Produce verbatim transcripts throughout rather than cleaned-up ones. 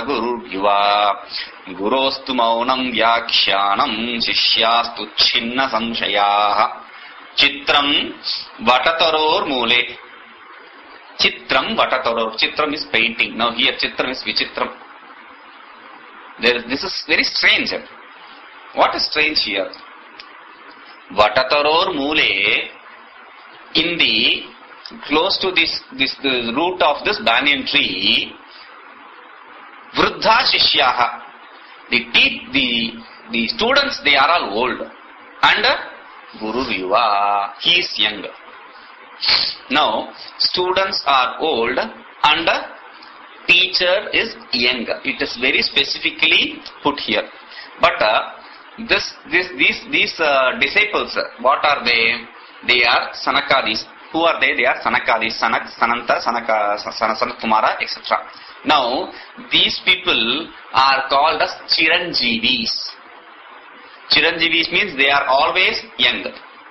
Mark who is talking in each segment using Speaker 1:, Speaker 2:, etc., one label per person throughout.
Speaker 1: guru yuva gurostu maunam vyakshyanam shishyastu chinna samshayaha. Chitram vatataror mule. Chitram vatataror. Chitram is painting. Now here chitram is vichitram. There, this is very strange. What is strange here? Vatataror mule, in the close to this this the root of this banyan tree, vruddha shishyaha. The te- the the students, they are all old, and guru yuva, he is young. Now students are old and teacher is young. It is very specifically put here. But uh, this, this, these, these uh, disciples, what are they? They are Sanakadis. Who are they? They are Sanakadis, Sanak, Sananta, Sanaka, Sanat Kumara, et cetera. Now, these people are called as Chiranjeevis. Chiranjeevis means they are always young.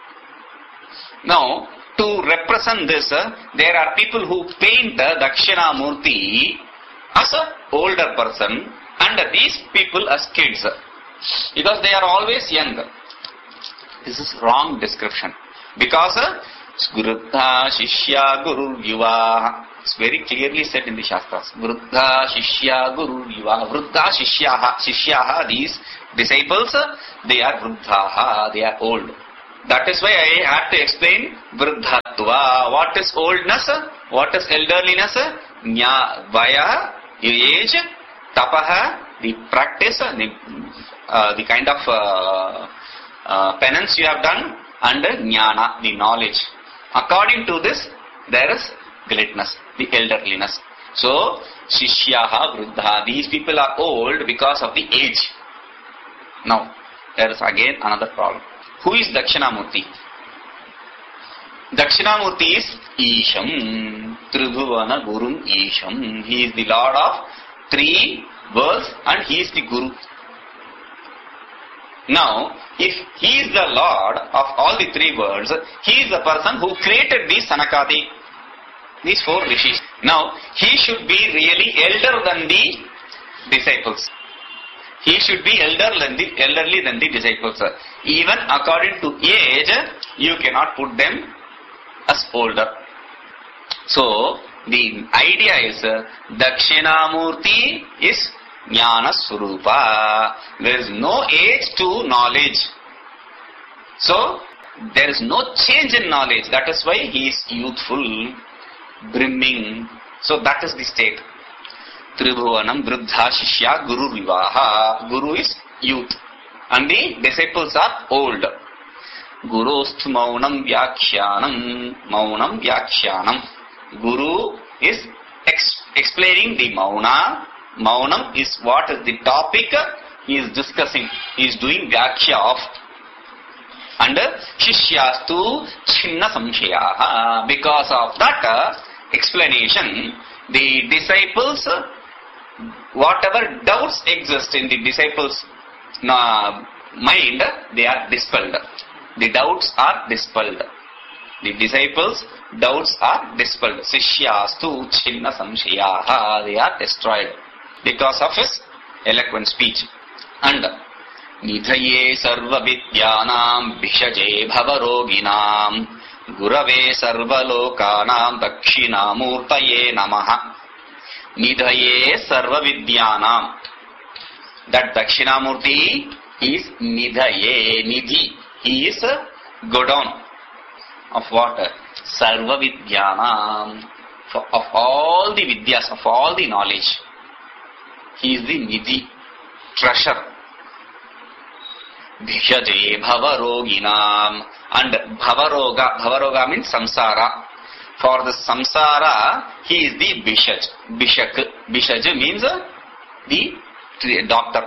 Speaker 1: Now, to represent this, uh, there are people who paint uh, Dakshinamurti as an older person and uh, these people as kids. Because they are always young. This is wrong description. Because uh, Gurudha Shishya Guru Yuva. It's very clearly said in the Shastras. Vruddha Shishya Guru Yuva. Vruddha Shishyaha. Shishyaha, these disciples, they are Vruddhaha. They are old. That is why I had to explain Vruddhatva. What is oldness? What is elderliness? Nya, Vaya, age, Tapaha, the practice, the, uh, the kind of uh, uh, penance you have done, and Jnana, the knowledge. According to this, there is greatness, the elderliness. So, Shishyaha, Vruddha, these people are old because of the age. Now, there is again another problem. Who is Dakshinamurti? Dakshinamurti is Isham, Tribhuvana Gurum Isham. He is the Lord of three worlds and he is the Guru. Now, if he is the Lord of all the three worlds, he is the person who created these Sanakadi, these four rishis. Now, he should be really elder than the disciples. He should be elder than the, elderly than the disciples. Even according to age, you cannot put them as older. So, the idea is uh, Dakshinamurti is Jnana Swarupa. There is no age to knowledge. So, there is no change in knowledge. That is why he is youthful, brimming. So, that is the state. Tribhuvanam Vruddha Shishya Guru Vivaha. Guru is youth. And the disciples are old. Gurosthu Maunam Vyakshyanam. Maunam Vyakshyanam. Guru is ex- explaining the Mauna. Maunam is what is the topic he is discussing. He is doing Vyakshya of. And Shishyastu Chinna Samshayaha. Because of that uh, explanation, the disciples, uh, whatever doubts exist in the disciples' uh, mind, they are dispelled. The doubts are dispelled. The disciples' doubts are dispelled. Sishyastu Chinna Samshayaha. They are destroyed because of his eloquent speech. And Nidhaye Sarva Vidyanam Vishaje Bhavaroginam Gurave Sarva Lokanam Dakshinamurtaye Namaha. Nidhaye Sarva Vidyanam. That Dakshinamurti is Nidhaye, Nidhi. He is a godown of what? Sarva Vidyanam. Of all the Vidyas, of all the knowledge. He is the Nidhi, treasure. Bhishaje Bhavaroginam. And Bhavaroga, Bhavaroga means samsara. For the samsara, he is the Bishaj. Bishak. Bishaj means the doctor.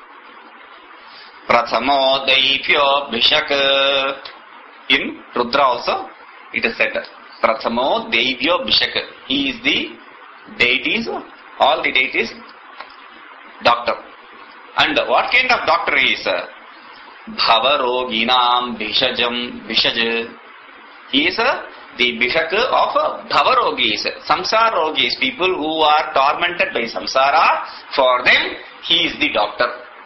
Speaker 1: Prathamo Daipyo Bishak. In Rudra also, it is said. Prathamo Daipyo Bishak. He is the deities, all the deities, doctor. And what kind of doctor he is? Bhavaroginam Bishajam Bishaj. He is a the Bhishak of Bhavarogis, Samsara Rogis, people who are tormented by Samsara, for them he is the doctor.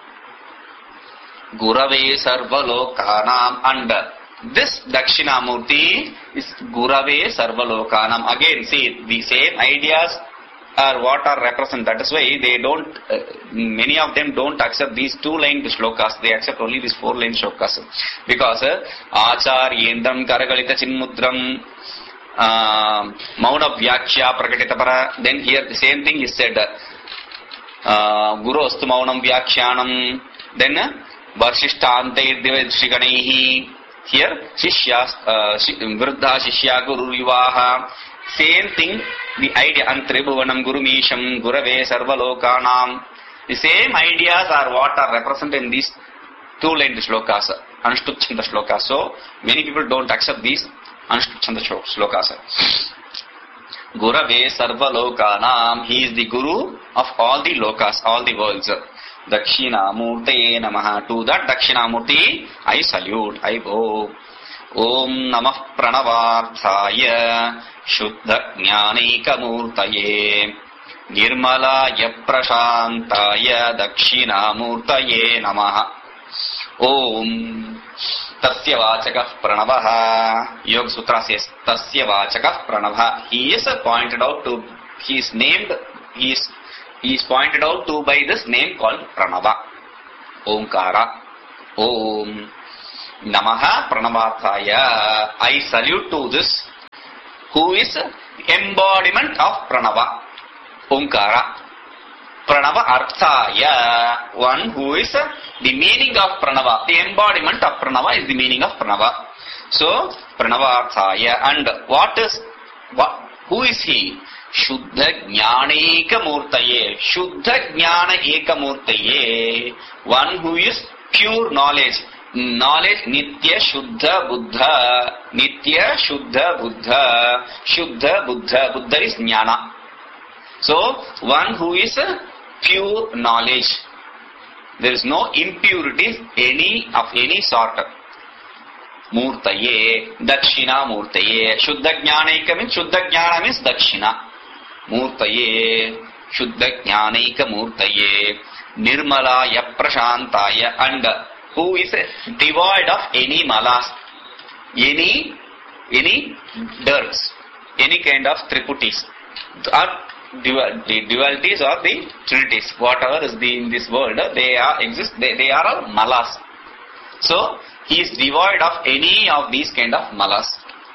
Speaker 1: Gurave Sarvalokanam, and this Dakshinamurti is Gurave Sarvalokanam. Again, see, the same ideas are what are represented. That is why they don't, uh, many of them don't accept these two-line shlokas. They accept only these four-line shlokas. Because uh, Acharyendram Karagalita Chinmudram uh, Mauna Vyakshya Prakatitapara. Then here the same thing is said. Uh, Guru Astu Maunam Vyakshanam. Then uh, Varshishtantai Divadshiganaihi. Here Shishya, uh, Vruddha Shishya Guru Vivaha. Same thing, the idea, Antribhuvanam Gurumisham Gurave Sarvalokanam. The same ideas are what are represented in these two-line shlokas, Anushtup Chanda shlokas. So, many people don't accept these Anushtup Chanda shlokas. Gurave Sarvalokanam, he is the Guru of all the lokas, all the worlds. Dakshinamurtaye Namaha. To that Dakshinamurti, I salute, I bow. Om Namah Pranavarthaya Shuddha Jnanika Murtaye Nirmalaya Prashantaya Dakshina Murtaye Namaha. Om Tasya Vachakah Pranavaha. Yoga Sutra says Tasya Vachakah Pranavaha. He is pointed out to, he is named, he is, he is pointed out to by this name called Pranava. Omkara. Om Namaha Pranavarthaya. I salute to this who is embodiment of Pranava, Omkara. Pranava Arthaya, one who is the meaning of Pranava. The embodiment of Pranava is the meaning of Pranava. So, Pranava Arthaya. And what is, what, who is he? Shuddha Jnana Eka Murtaye. Shuddha Jnana Eka Murtaye. One who is pure knowledge. Knowledge, Nitya Shuddha Buddha, Nitya Shuddha Buddha, Shuddha Buddha, Buddha is Jnana. So, one who is pure knowledge. There is no impurities any of any sort. Murtaye, Dakshina Murtaye, Shuddha Jnanaika means, Shuddha Jnana means Dakshina. Murtaye, Shuddha Jnanaika Murtaye, Nirmalaya Prashantaya, and who is devoid of any malas, any any dirts, any kind of triputis, or the dualities or the trinities, whatever is the in this world, they are exist. They, they are all malas. So he is devoid of any of these kind of malas.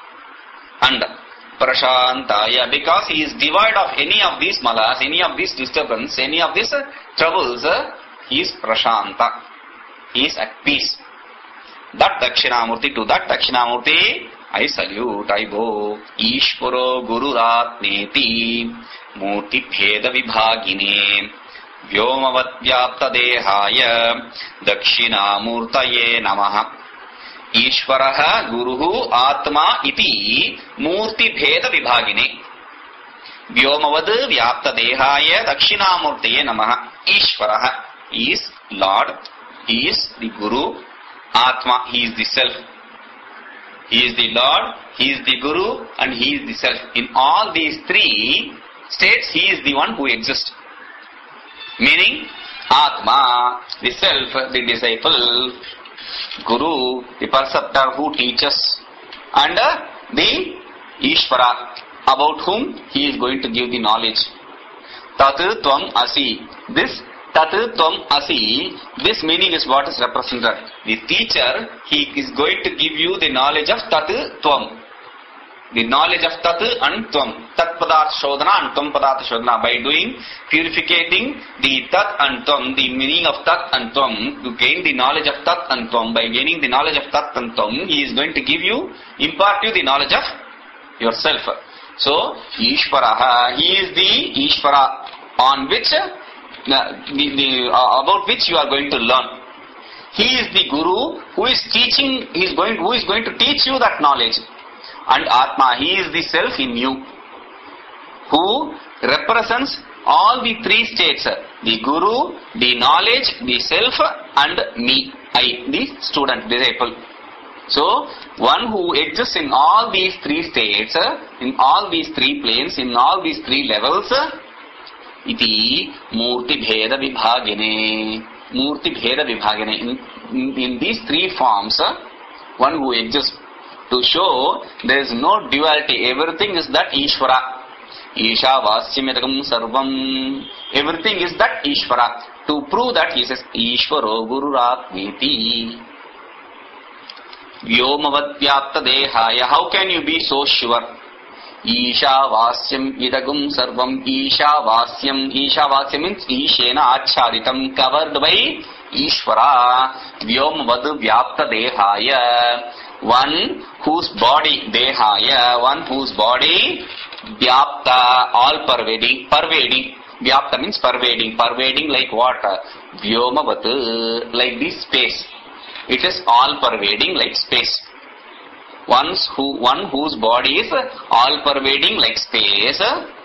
Speaker 1: And Prashantaya, because he is devoid of any of these malas, any of these disturbance, any of these uh, troubles, uh, he is Prashanta. He is at peace. That Dakshinamurti, to that Dakshinamurti, I salute, I bow. Ishvaro Gururatneti Murti Bheda Vibhagine Vyomavat Vyapta Dehaya Dakshinamurtaye Namaha. Ishvaraha Guruhu Atma Iti Murti Bheda Vibhagine Vyomavad Vyapta Dehaya Dakshinamurtaye Namaha. Ishvaraha is Lord. He is the Guru, Atma, he is the Self. He is the Lord, he is the Guru, and he is the Self. In all these three states, he is the one who exists. Meaning, Atma, the Self, the disciple, Guru, the preceptor who teaches, and uh, the Ishvara, about whom he is going to give the knowledge. Tat Tvam Asi. This Tat Tvam Asi, this meaning is what is represented. The teacher, he is going to give you the knowledge of Tat Tvam. The knowledge of Tat and Tvam. Tat Padartha Shodhana and Tvam Padartha Shodhana. By doing, purificating the Tat and Tvam, the meaning of Tat and Tvam, to gain the knowledge of Tat and Tvam. By gaining the knowledge of Tat and Tvam, he is going to give you, impart you the knowledge of yourself. So, Ishvaraha, he is the Ishvara on which The, the, uh, about which you are going to learn. He is the Guru who is teaching, he is going, who is going to teach you that knowledge. And Atma, he is the Self in you, who represents all the three states, the Guru, the knowledge, the Self, and me, I, the student, disciple. So, one who exists in all these three states, in all these three planes, in all these three levels, iti murti bheda vibhagine. Murti bheda vibhagine. In, in, in these three forms, one who exists, to show there is no duality. Everything is that Ishvara. Isha vasyamyatagam sarvam. Everything is that Ishvara. To prove that he says Ishvaro Gururatmeti. Vyomavad vyapta dehaya. How can you be so sure? Isha vasyam idagum sarvam. Isha vasyam. Isha vasyam means Ishena achaditam, covered by Ishvara. Vyomavad vyapta dehaya. One whose body, dehaya, one whose body, vyapta, all pervading, pervading. Vyapta means pervading, pervading like what? Vyomavat, like this space. It is all pervading like space. Once who, one whose body is all pervading like space.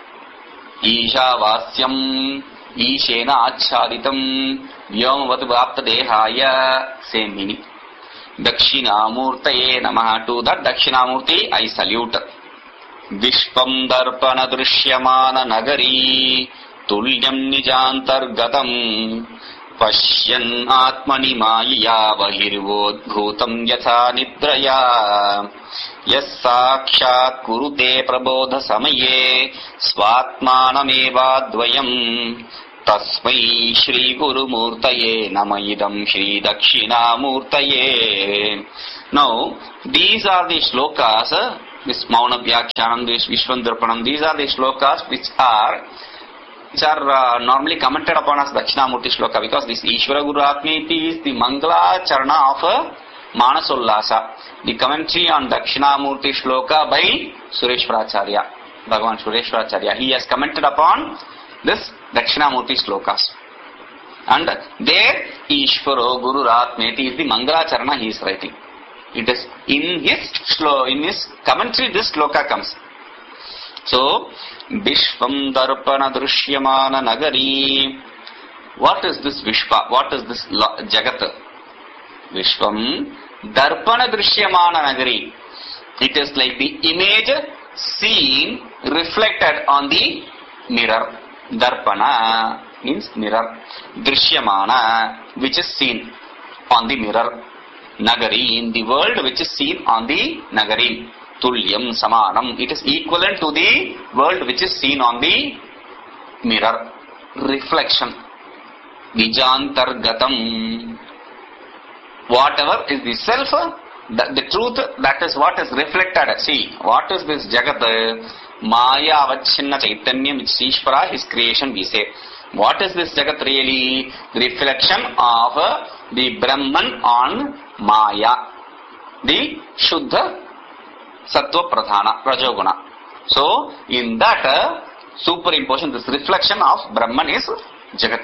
Speaker 1: Isha vasyam, ishena achaditam, vyomavat vyapta dehaya, same meaning. Dakshinamurtaye namaha. To that Dakshinamurti I salute. Vishpam darpana drishyamana nagari tulyam nijantargatam pashyan atmani maya bahirvodbhutam yatha nidraya yas sakshat kurute prabodha samaye svatmanamevadvayam tasmai Shri Guru Murtaye Namayidam Shri Dakshina Murtaye. Now, these are the shlokas, uh, this Mauna Vyakyanam, this Vishwandarpanam, these are the shlokas which are which are uh, normally commented upon as Dakshinamurti shloka, because this Ishvara Guru Atmeti is the Mangala Charana of uh, Manasollasa. The commentary on Dakshinamurti shloka by Sureshwaracharya, Bhagavan Sureshwaracharya. He has commented upon this Dakshinamurti slokas. And there Ishvaro Guru Ratmeti is the Mangalacharana he is writing. It is in his shlo, in his commentary this sloka comes. So, Vishvam Darpana Drishyamana Nagari. What is this Vishva? What is this Jagat? Vishvam Darpana Drishyamana Nagari. It is like the image seen reflected on the mirror. Darpana means mirror. Drishyamana, which is seen on the mirror. Nagari, in the world, which is seen on the Nagari. Tulyam samanam, it is equivalent to the world which is seen on the mirror. Reflection. Nijantargatam. Whatever is the self, the, the truth, that is what is reflected. See, what is this Jagat? Maya avachinna chaitanyam, which is Ishvara, his creation, we say. What is this Jagat really? Reflection of the Brahman on Maya. The Shuddha Sattva Pradhana, Rajoguna. So, in that uh, superimposition, this reflection of Brahman is Jagat.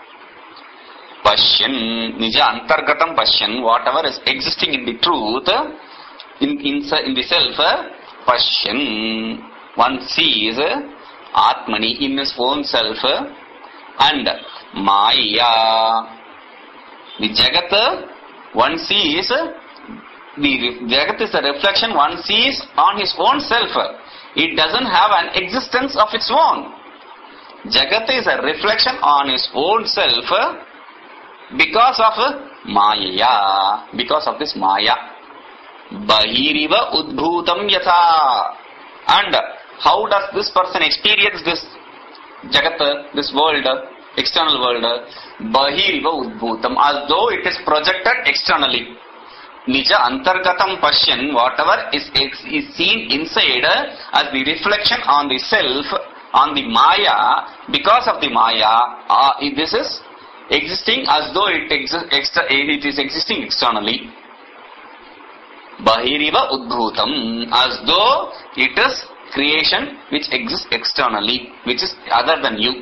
Speaker 1: Pashyan, Nija Antargatam Pashyan, whatever is existing in the truth, in, in, in the self, Pashyan, one sees Atmani in his own self, and Maya. The Jagat, one sees, the Jagat is a reflection one sees on his own self. It doesn't have an existence of its own. Jagat is a reflection on his own self because of Maya, because of this Maya. Bahiriva udbhutam yatha. And how does this person experience this Jagat, this world, external world? Bahiriva udbhutam, as though it is projected externally. Nija antargatam pashyan, whatever is, is seen inside as the reflection on the self, on the Maya, because of the Maya, uh, this is existing as though it, exi- extra, it is existing externally. Bahiriva udbhutam, as though it is creation which exists externally, which is other than you.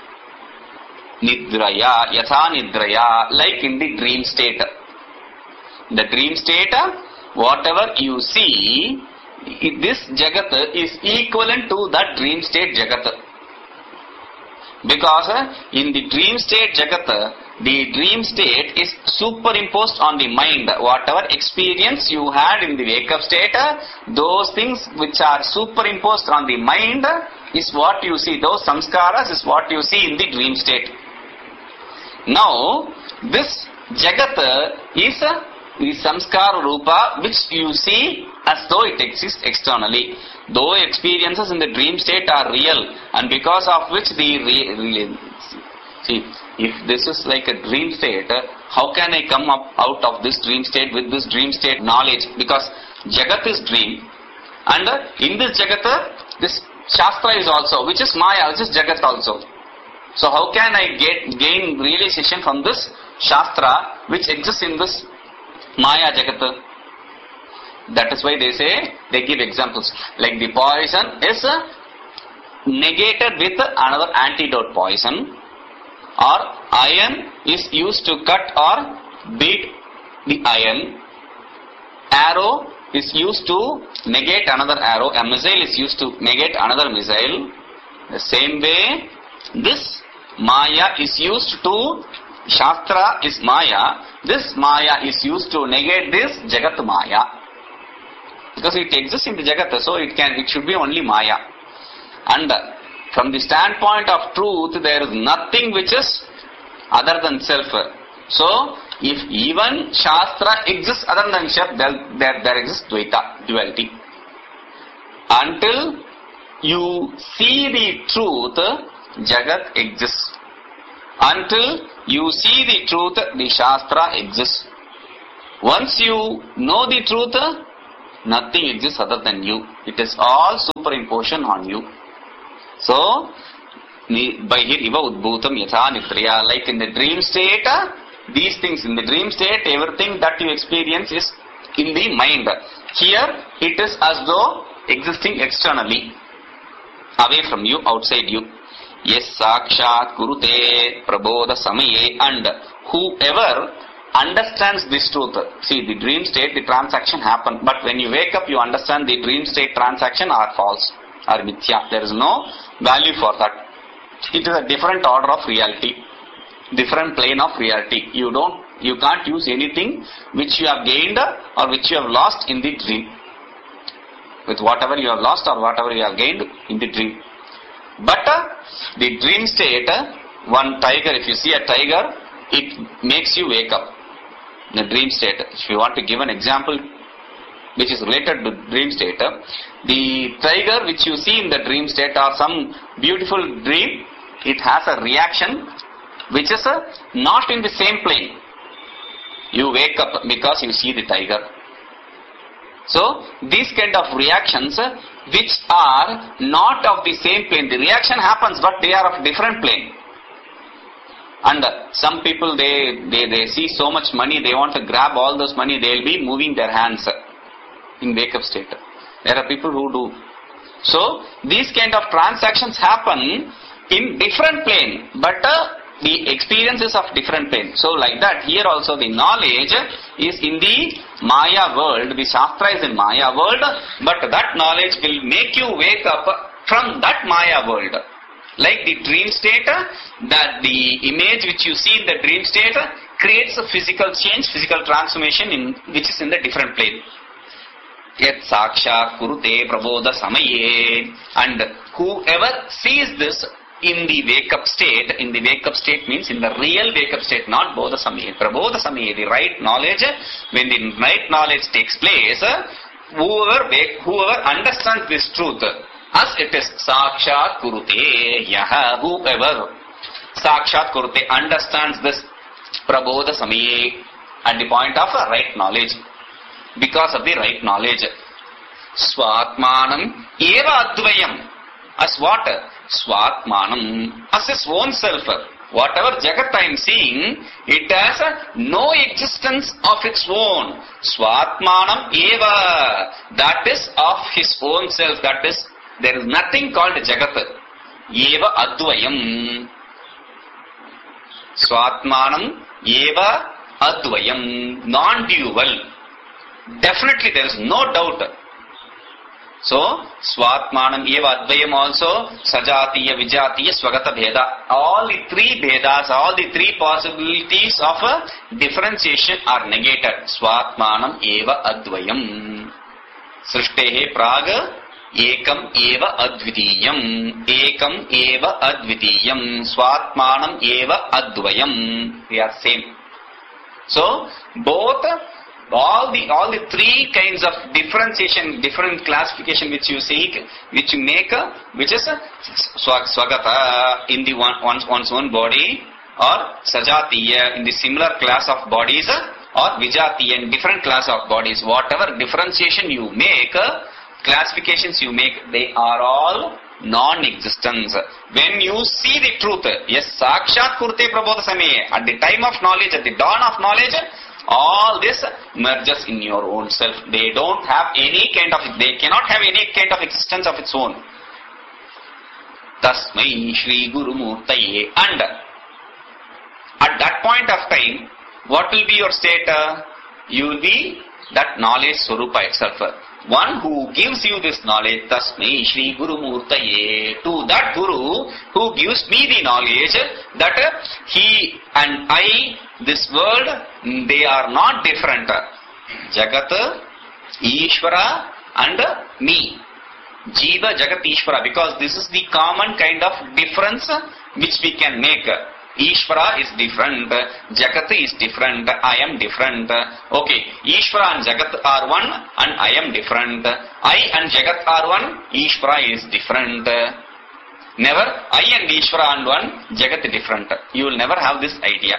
Speaker 1: Nidraya, yatha nidraya, like in the dream state. The dream state, whatever you see, this Jagat is equivalent to that dream state Jagat. Because in the dream state Jagat, the dream state is superimposed on the mind. Whatever experience you had in the wake-up state, those things which are superimposed on the mind is what you see. Those samskaras is what you see in the dream state. Now, this Jagat is the samskara rupa which you see as though it exists externally. Though experiences in the dream state are real, and because of which the re- re- see, if this is like a dream state, how can I come up out of this dream state with this dream state knowledge? Because Jagat is dream, and in this Jagat, this Shastra is also, which is Maya, which is Jagat also. So how can I get gain realization from this Shastra which exists in this Maya Jagat? That is why they say, they give examples. Like the poison is negated with another antidote poison, or iron is used to cut or beat the iron. Arrow is used to negate another arrow. A missile is used to negate another missile. The same way, this Maya is used to, Shastra is Maya, this Maya is used to negate this Jagat Maya. Because it exists in the Jagat, so it can, it should be only Maya. And from the standpoint of truth, there is nothing which is other than self. So, if even Shastra exists other than self, there, there, there exists Dvaita, duality. Until you see the truth, Jagat exists. Until you see the truth, the Shastra exists. Once you know the truth, nothing exists other than you. It is all superimposition on you. So, Bahir iva udbhutam yatha nitriya. Like in the dream state, these things in the dream state, everything that you experience is in the mind. Here, it is as though existing externally, away from you, outside you. Yes, sakshat kurute prabodha samaye. And whoever understands this truth. See, the dream state, the transaction happened, but when you wake up, you understand the dream state transaction are false, are mithya. There is no value for that. It is a different order of reality, different plane of reality. You don't, you can't use anything which you have gained or which you have lost in the dream. With whatever you have lost or whatever you have gained in the dream. But uh, the dream state, uh, one tiger, if you see a tiger, it makes you wake up. The dream state. If you want to give an example which is related to dream state, uh, the tiger which you see in the dream state or some beautiful dream, it has a reaction which is uh, not in the same plane. You wake up because you see the tiger. So, these kind of reactions uh, which are not of the same plane. The reaction happens, but they are of different plane. And uh, some people, they, they, they see so much money, they want to grab all those money, they will be moving their hands uh, in wake-up state. There are people who do. So, these kind of transactions happen in different plane, but uh, the experience is of different plane. So, like that, here also the knowledge is in the Maya world, the Shastra is in Maya world, but that knowledge will make you wake up from that Maya world. Like the dream state, that the image which you see in the dream state creates a physical change, physical transformation in which is in the different plane. Yat sakshat kurute prabodha samaye. And whoever sees this in the wake-up state, in the wake-up state means in the real wake-up state, not bodha samaye. Prabodha samaye, the right knowledge, when the right knowledge takes place, whoever wake, whoever understands this truth, as it is sakshat kurute, yaha, whoever sakshat kurute understands this prabodha samaye at the point of a right knowledge, because of the right knowledge. Swatmanam eva advayam. As what? Swatmanam. As his own self. Whatever Jagat I am seeing, it has no existence of its own. Swatmanam eva. That is of his own self. That is, there is nothing called Jagat. Eva advayam. Swatmanam eva advayam. Non-dual. Definitely there is no doubt. So, Swatmanam eva advayam also, Sajatiya, Vijatiya, Swagata Bheda. All the three Bhedas, all the three possibilities of a differentiation are negated. Swatmanam eva advayam. Srishtehe praga, Ekam eva advitiyam. Ekam eva advitiyam. Swatmanam eva advayam. They are same. So, both all the all the three kinds of differentiation, different classification which you seek, which you make, which is swagata in the one, one's, one's own body, or sajatiya in the similar class of bodies, or vijatiya in different class of bodies. Whatever differentiation you make, classifications you make, they are all non-existence. When you see the truth, yes, sakshat kurte prabodha samaye, at the time of knowledge, at the dawn of knowledge, all this merges in your own self. They don't have any kind of, they cannot have any kind of existence of its own. Tasmai Shri Guru Murtaye. And at that point of time, what will be your state? You will be that knowledge Swarupa itself. One who gives you this knowledge, Tasmai Shri Guru Murtaye, to that Guru who gives me the knowledge that he and I, this world, they are not different. Jagat, Ishvara and me. Jiva, Jagat, Ishvara, because this is the common kind of difference which we can make. Ishvara is different, Jagat is different, I am different. Okay, Ishvara and Jagat are one and I am different. I and Jagat are one, Ishvara is different. Never I and Ishvara and one, Jagat is different. You will never have this idea.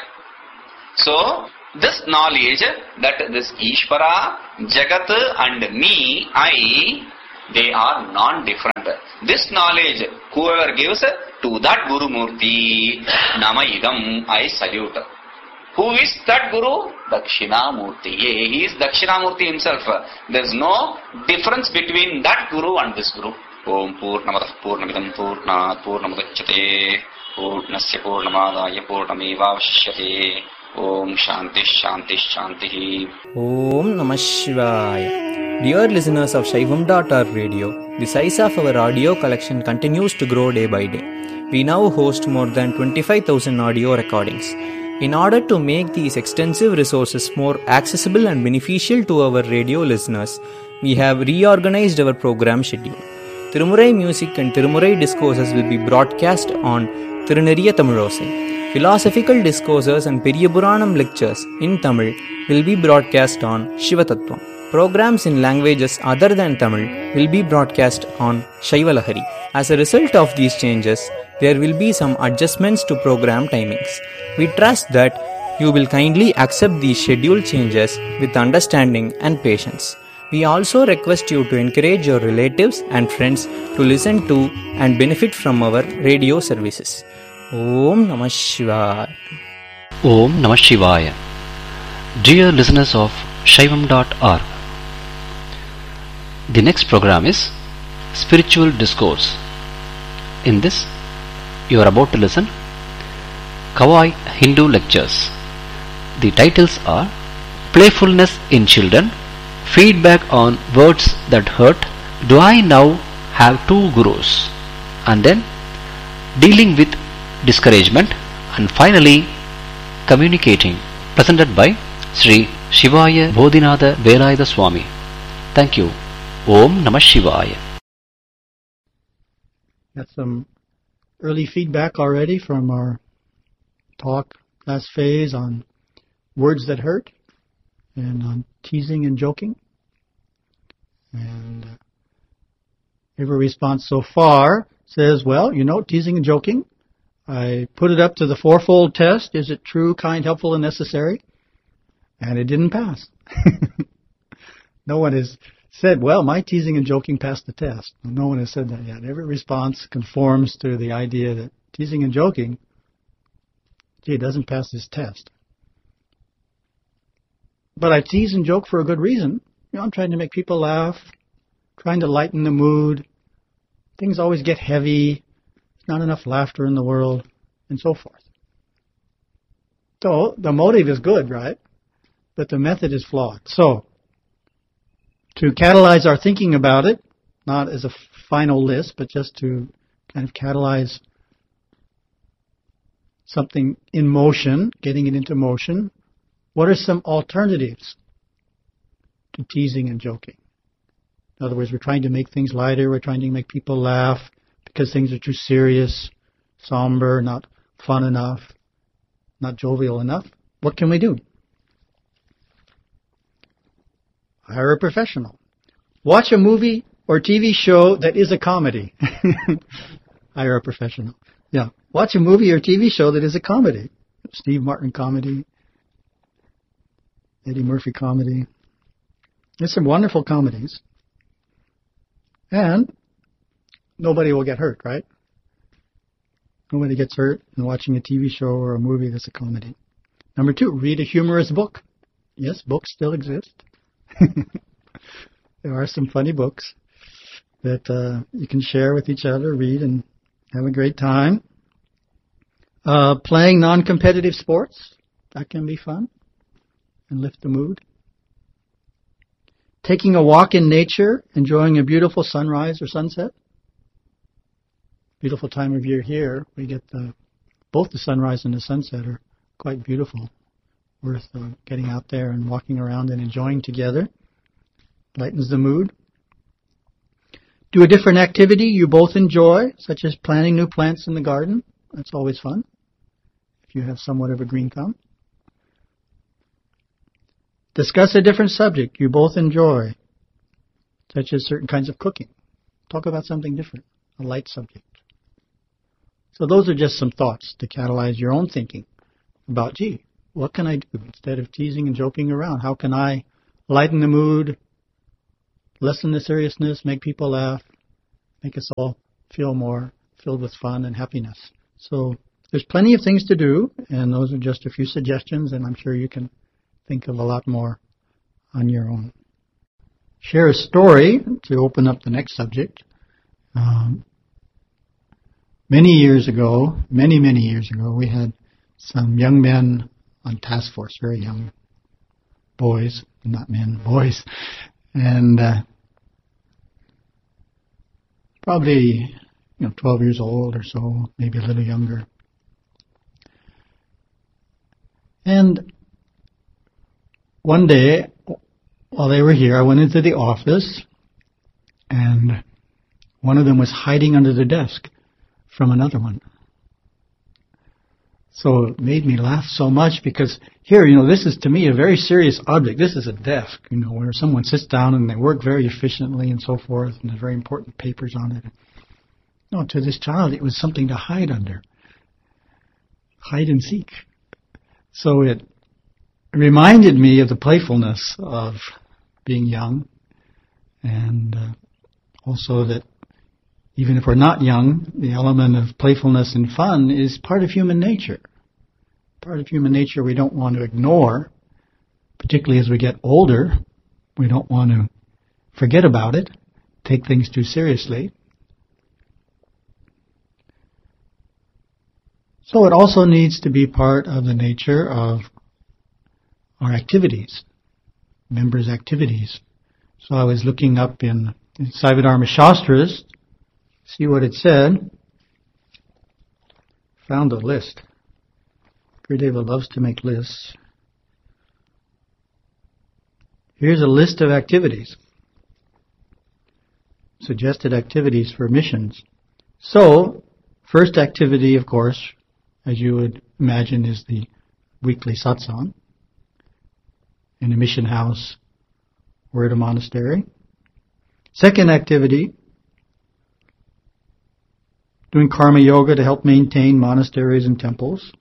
Speaker 1: So, this knowledge that this Ishvara, Jagat and me, I, they are non-different. This knowledge, whoever gives to that Guru Murti, Nama Idam, I salute. Who is that Guru? Dakshinamurti. He is Dakshinamurti himself. There is no difference between that Guru and this Guru. Om Purnamadav Purnamidam Purnat Purnamadachyate Purnasya Purnamadaya Purnamevavashyate. Om Shanti Shanti Shanti.
Speaker 2: Om Namah Shivaya. Dear listeners of Shaivam dot org radio, the size of our audio collection continues to grow day by day. We now host more than twenty-five thousand audio recordings. In order to make these extensive resources more accessible and beneficial to our radio listeners, we have reorganized our program schedule. Tirumurai music and Tirumurai discourses will be broadcast on Tiruneriya Tamilosai. Philosophical discourses and Periyapuranam lectures in Tamil will be broadcast on Shivatattvam. Programs in languages other than Tamil will be broadcast on Shaivalahari. As a result of these changes, there will be some adjustments to program timings. We trust that you will kindly accept these schedule changes with understanding and patience. We also request you to encourage your relatives and friends to listen to and benefit from our radio services. Om Namah Shivaya.
Speaker 3: Om Namah Shivaya. Dear listeners of Shaivam dot org, the next program is Spiritual Discourse. In this, you are about to listen Kawai Hindu Lectures. The titles are Playfulness in Children, Feedback on Words That Hurt, Do I Now Have Two Gurus? And then Dealing with Discouragement, and finally Communicating, presented by Sri Shivaya Bodhinatha Velayatha Swami. Thank you. Om Namah Shivaya.
Speaker 4: Got some early feedback already from our talk last phase on words that hurt and on teasing and joking. And uh, every response so far says, well, you know, teasing and joking, I put it up to the fourfold test. Is it true, kind, helpful, and necessary? And it didn't pass. No one has said, well, my teasing and joking passed the test. No one has said that yet. Every response conforms to the idea that teasing and joking, gee, it doesn't pass this test. But I tease and joke for a good reason. You know, I'm trying to make people laugh, trying to lighten the mood. Things always get heavy. Not enough laughter in the world, and so forth. So the motive is good, right? But the method is flawed. So to catalyze our thinking about it, not as a final list, but just to kind of catalyze something in motion, getting it into motion. What are some alternatives to teasing and joking? In other words, we're trying to make things lighter, we're trying to make people laugh because things are too serious, somber, not fun enough, not jovial enough. What can we do? Hire a professional. Watch a movie or T V show that is a comedy. Hire a professional. Yeah. Watch a movie or T V show that is a comedy. Steve Martin comedy. Eddie Murphy comedy. There's some wonderful comedies. And nobody will get hurt, right? Nobody gets hurt in watching a T V show or a movie that's a comedy. Number two, read a humorous book. Yes, books still exist. There are some funny books that uh, you can share with each other, read, and have a great time. Uh, playing non-competitive sports, that can be fun and lift the mood. Taking a walk in nature, enjoying a beautiful sunrise or sunset. Beautiful time of year here. We get the, both the sunrise and the sunset are quite beautiful. Worth uh, getting out there and walking around and enjoying together. Lightens the mood. Do a different activity you both enjoy, such as planting new plants in the garden. That's always fun, if you have somewhat of a green thumb. Discuss a different subject you both enjoy, such as certain kinds of cooking. Talk about something different, a light subject. So those are just some thoughts to catalyze your own thinking about, gee, what can I do instead of teasing and joking around? How can I lighten the mood, lessen the seriousness, make people laugh, make us all feel more filled with fun and happiness? So there's plenty of things to do, and those are just a few suggestions, and I'm sure you can think of a lot more on your own. Share a story to open up the next subject. Um, many years ago, many, many years ago, we had some young men on task force, very young boys, not men, boys, and uh, probably you know twelve years old or so, maybe a little younger. And one day, while they were here, I went into the office, and one of them was hiding under the desk from another one. So it made me laugh so much because here, you know, this is to me a very serious object. This is a desk, you know, where someone sits down and they work very efficiently and so forth, and there's very important papers on it. No, to this child, it was something to hide under. Hide and seek. So it reminded me of the playfulness of being young, and uh, also that even if we're not young, the element of playfulness and fun is part of human nature. Part of human nature we don't want to ignore, particularly as we get older. We don't want to forget about it, take things too seriously. So it also needs to be part of the nature of our activities, members' activities. So I was looking up in, in Saividharma Shastras, see what it said. Found a list. Gurudeva loves to make lists. Here's a list of activities. Suggested activities for missions. So, first activity, of course, as you would imagine, is the weekly satsang in a mission house or at a monastery. Second activity, doing karma yoga to help maintain monasteries and temples.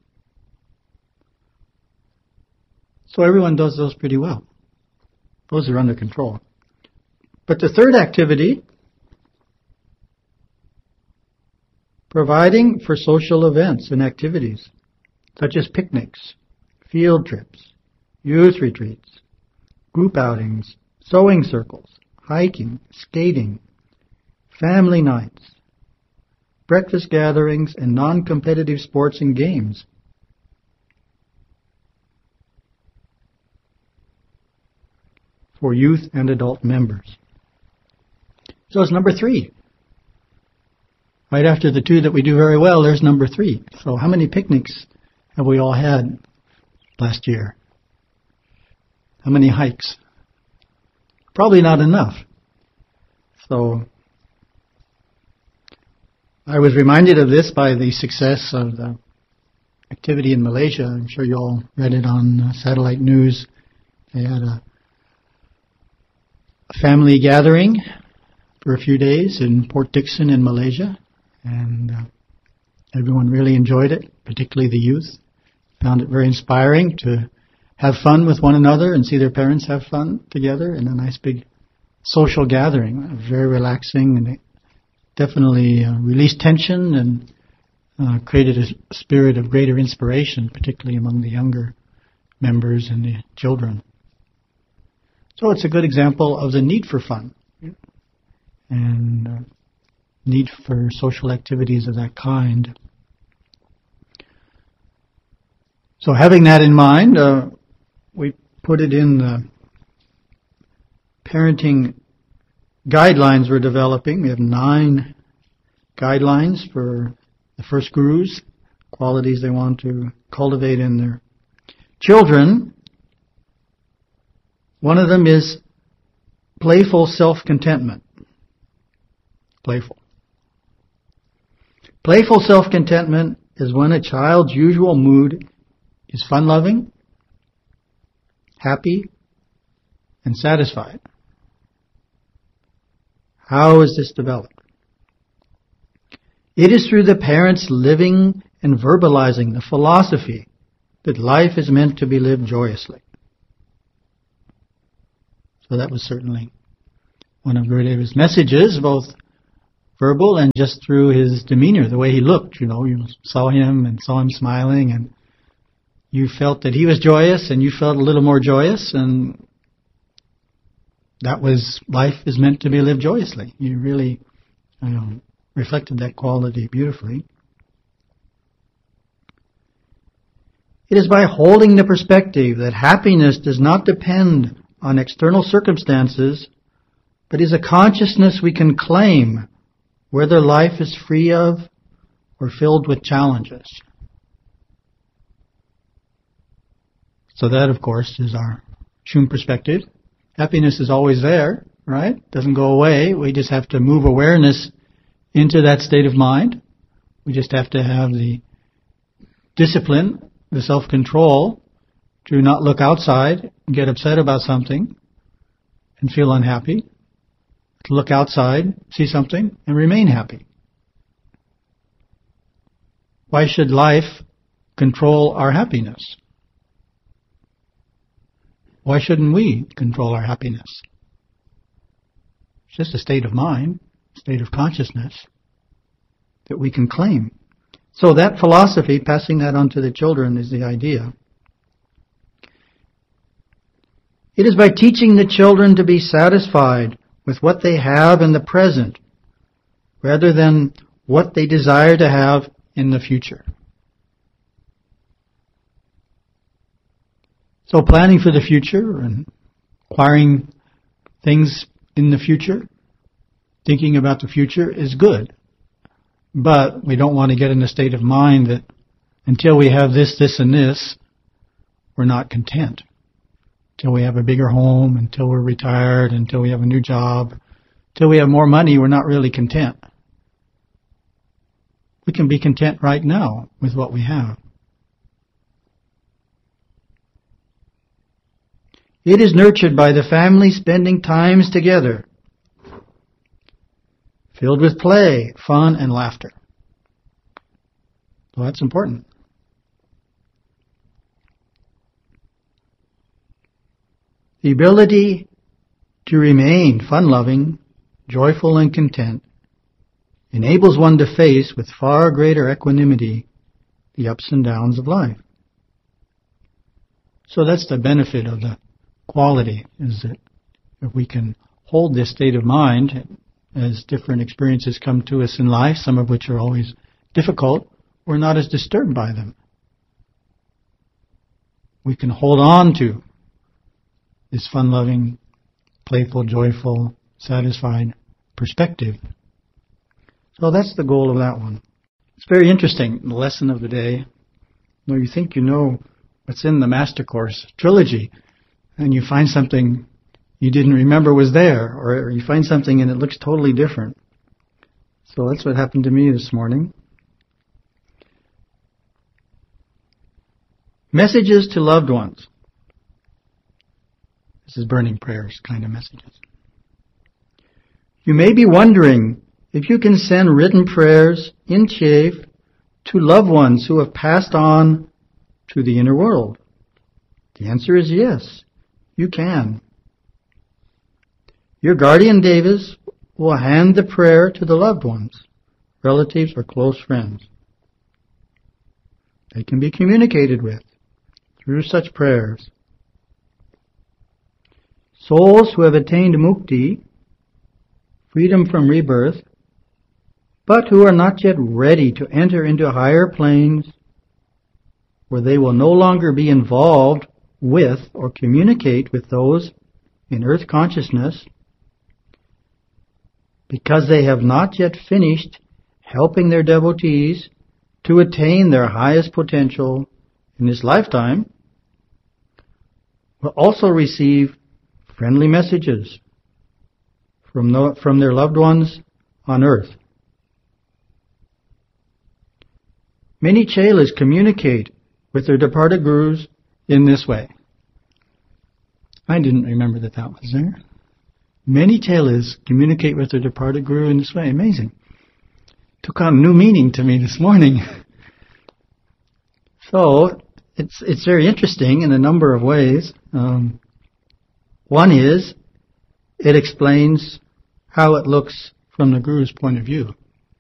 Speaker 4: So everyone does those pretty well. Those are under control. But the third activity, providing for social events and activities, such as picnics, field trips, youth retreats, group outings, sewing circles, hiking, skating, family nights, breakfast gatherings, and non-competitive sports and games. For youth and adult members. So it's number three. Right after the two that we do very well, there's number three. So how many picnics have we all had last year? How many hikes? Probably not enough. So I was reminded of this by the success of the activity in Malaysia. I'm sure you all read it on uh, satellite news. They had a, a family gathering for a few days in Port Dickson in Malaysia, and uh, everyone really enjoyed it, particularly the youth. Found it very inspiring to have fun with one another and see their parents have fun together in a nice big social gathering. Very relaxing, and it definitely uh, released tension and uh, created a spirit of greater inspiration, particularly among the younger members and the children. So it's a good example of the need for fun and uh, need for social activities of that kind. So having that in mind, uh, we put it in the parenting guidelines we're developing. We have nine guidelines for the first gurus, qualities they want to cultivate in their children. One of them is playful self-contentment. Playful. Playful self-contentment is when a child's usual mood is fun-loving, happy, and satisfied. How is this developed? It is through the parents living and verbalizing the philosophy that life is meant to be lived joyously. So that was certainly one of Gurudeva's messages, both verbal and just through his demeanor, the way he looked. You know, you saw him and saw him smiling, and you felt that he was joyous, and you felt a little more joyous, and that was, life is meant to be lived joyously. You really you know, reflected that quality beautifully. It is by holding the perspective that happiness does not depend on external circumstances, but is a consciousness we can claim, whether life is free of or filled with challenges. So that, of course, is our Shum perspective. Happiness is always there, right? Doesn't go away. We just have to move awareness into that state of mind. We just have to have the discipline, the self-control to not look outside and get upset about something and feel unhappy. To look outside, see something, and remain happy. Why should life control our happiness? Why shouldn't we control our happiness? It's just a state of mind, state of consciousness that we can claim. So that philosophy, passing that on to the children, is the idea. It is by teaching the children to be satisfied with what they have in the present, rather than what they desire to have in the future. So planning for the future and acquiring things in the future, thinking about the future is good. But we don't want to get in a state of mind that until we have this, this, and this, we're not content. Until we have a bigger home, until we're retired, until we have a new job, until we have more money, we're not really content. We can be content right now with what we have. It is nurtured by the family spending times together, filled with play, fun, and laughter. So that's important. The ability to remain fun-loving, joyful, and content enables one to face with far greater equanimity the ups and downs of life. So that's the benefit of the quality, is that if we can hold this state of mind as different experiences come to us in life, some of which are always difficult, we're not as disturbed by them. We can hold on to this fun-loving, playful, joyful, satisfied perspective. So that's the goal of that one. It's very interesting, the lesson of the day. You know, you think you know what's in the Master Course trilogy, and you find something you didn't remember was there, or you find something and it looks totally different. So that's what happened to me this morning. Messages to loved ones. This is burning prayers kind of messages. You may be wondering if you can send written prayers in Chief to loved ones who have passed on to the inner world. The answer is yes, you can. Your guardian Devas will hand the prayer to the loved ones, relatives or close friends. They can be communicated with through such prayers. Souls who have attained mukti, freedom from rebirth, but who are not yet ready to enter into higher planes where they will no longer be involved with or communicate with those in earth consciousness because they have not yet finished helping their devotees to attain their highest potential in this lifetime, will also receive friendly messages from, the, from their loved ones on earth. Many chelas communicate with their departed gurus in this way. I didn't remember that that was there. Many chelas communicate with their departed guru in this way. Amazing. Took on new meaning to me this morning. So, it's it's very interesting in a number of ways. Um, one is, it explains how it looks from the guru's point of view.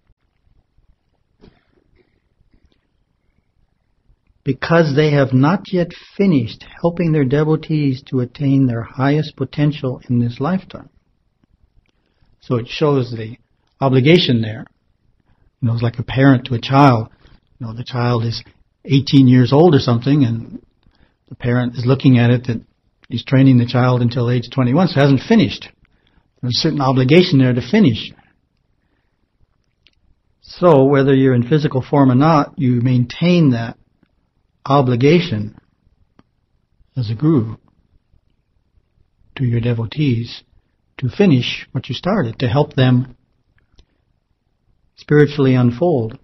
Speaker 4: Because they have not yet finished helping their devotees to attain their highest potential in this lifetime. So it shows the obligation there. You know, it's like a parent to a child. You know, the child is eighteen years old or something, and the parent is looking at it that he's training the child until age twenty-one, so he hasn't finished. There's a certain obligation there to finish. So whether you're in physical form or not, you maintain that obligation as a guru to your devotees to finish what you started, to help them spiritually unfold.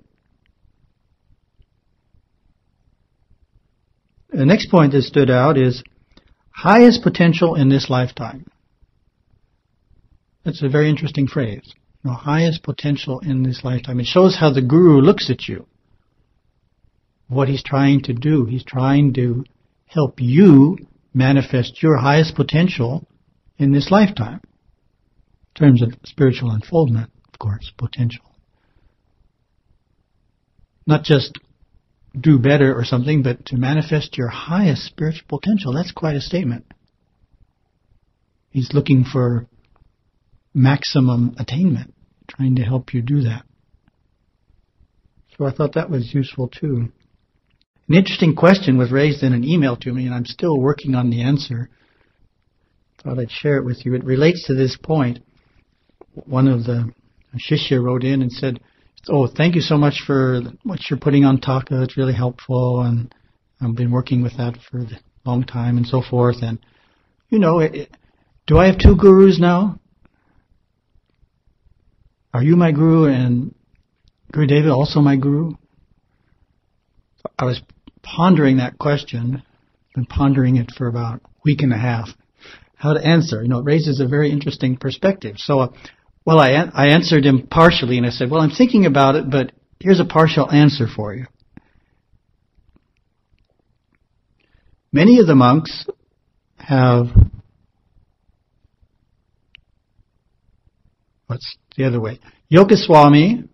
Speaker 4: The next point that stood out is highest potential in this lifetime. That's a very interesting phrase. You know, highest potential in this lifetime. It shows how the guru looks at you. What he's trying to do. He's trying to help you manifest your highest potential in this lifetime. In terms of spiritual unfoldment, of course, potential. Not just do better or something, but to manifest your highest spiritual potential. That's quite a statement. He's looking for maximum attainment, trying to help you do that. So I thought that was useful too. An interesting question was raised in an email to me, and I'm still working on the answer. Thought I'd share it with you. It relates to this point. One of the Shishya wrote in and said, "Oh, thank you so much for what you're putting on Taka. It's really helpful, and I've been working with that for a long time and so forth. And, you know, it, it, do I have two gurus now? Are you my guru and Gurudeva also my guru?" I was pondering that question, been pondering it for about a week and a half, how to answer. You know, it raises a very interesting perspective. So, uh, well, I, an- I answered him partially, and I said, well, I'm thinking about it, but here's a partial answer for you. Many of the monks have, what's the other way? Yogaswami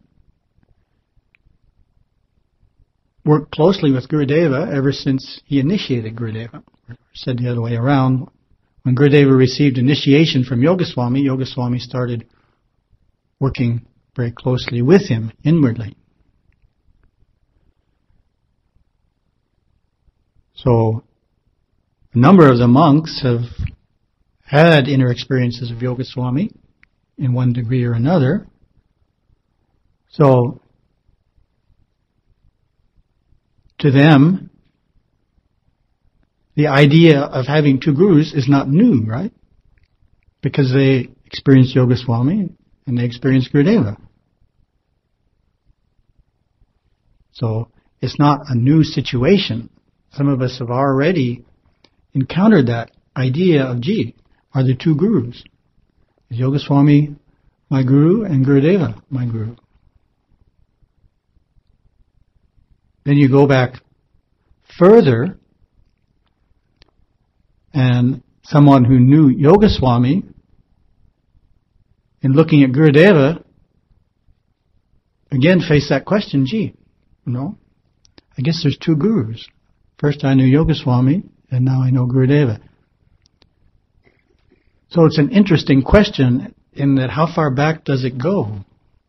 Speaker 4: worked closely with Gurudeva ever since he initiated Gurudeva. Or said the other way around. When Gurudeva received initiation from Yogaswami, Yogaswami started working very closely with him inwardly. So, a number of the monks have had inner experiences of Yogaswami in one degree or another. So, to them, the idea of having two gurus is not new, right? Because they experienced Yoga Swami and they experienced Gurudeva. So, it's not a new situation. Some of us have already encountered that idea of, gee, are there two gurus? Is Yoga Swami my guru and Gurudeva my guru? Then you go back further, and someone who knew Yoga Swami, in looking at Gurudeva, again faced that question, gee, you know, I guess there's two gurus. First I knew Yoga Swami, and now I know Gurudeva. So it's an interesting question in that how far back does it go?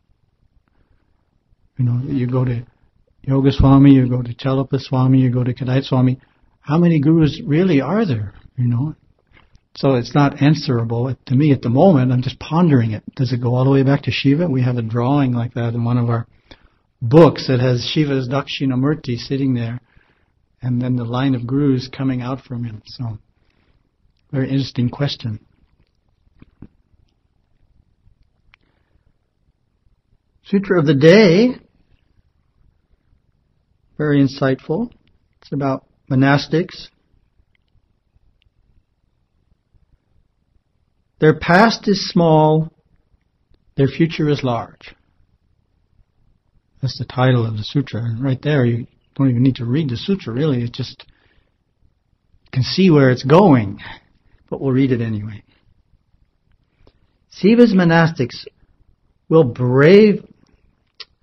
Speaker 4: You know, you go to Yoga Swami, you go to Chalapa Swami, you go to Kadai Swami. How many gurus really are there? You know, so it's not answerable to me at the moment. I'm just pondering it. Does it go all the way back to Shiva? We have a drawing like that in one of our books that has Shiva's Dakshinamurti sitting there, and then the line of gurus coming out from him. So, very interesting question. Sutra of the day, very insightful. It's about monastics. Their past is small, their future is large. That's the title of the sutra. And right there, you don't even need to read the sutra, really. It just you can see where it's going. But we'll read it anyway. Siva's monastics will brave